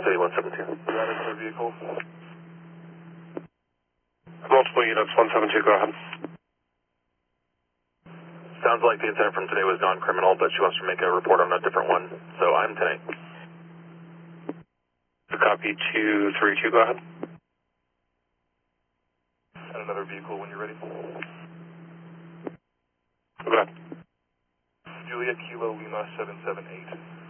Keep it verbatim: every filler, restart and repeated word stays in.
City one seven two. Got another vehicle. Multiple units, one seven two, go ahead. Sounds like the incident from today was non-criminal, but she wants to make a report on a different one, so I'm ten eight. Copy two three two, go ahead. And another vehicle when you're ready. Go ahead. Juliet Kilo Lima seven seven eight.